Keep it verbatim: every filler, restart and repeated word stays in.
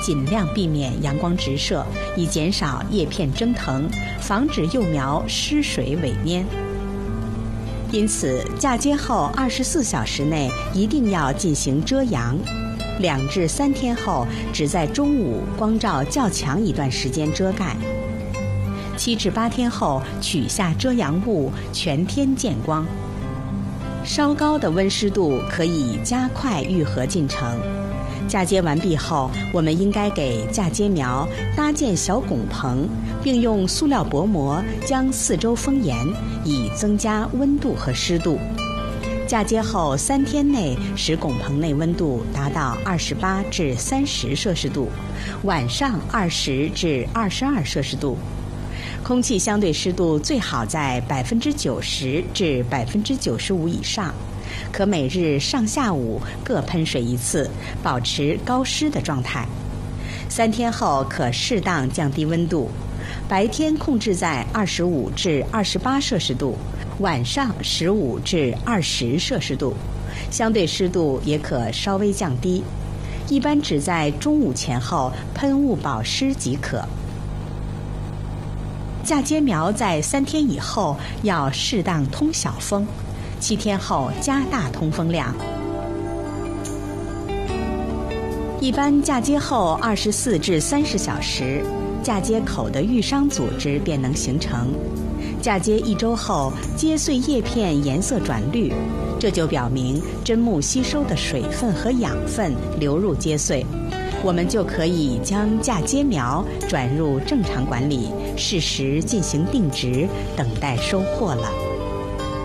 尽量避免阳光直射，以减少叶片蒸腾，防止幼苗失水萎蔫。因此，嫁接后二十四小时内一定要进行遮阳，两至三天后只在中午光照较强一段时间遮盖。七至八天后取下遮阳物，全天见光。稍高的温湿度可以加快愈合进程。嫁接完毕后，我们应该给嫁接苗搭建小拱棚，并用塑料薄膜将四周封严，以增加温度和湿度。嫁接后三天内使拱棚内温度达到二十八至三十摄氏度，晚上二十至二十二摄氏度。空气相对湿度最好在百分之九十至百分之九十五以上，可每日上下午各喷水一次，保持高湿的状态。三天后可适当降低温度，白天控制在二十五至二十八摄氏度，晚上十五至二十摄氏度，相对湿度也可稍微降低，一般只在中午前后喷雾保湿即可。嫁接苗在三天以后要适当通小风，七天后加大通风量。一般嫁接后二十四至三十小时，嫁接口的愈伤组织便能形成。嫁接一周后，接穗叶片颜色转绿，这就表明砧木吸收的水分和养分流入接穗，我们就可以将嫁接苗转入正常管理，适时进行定植，等待收获了。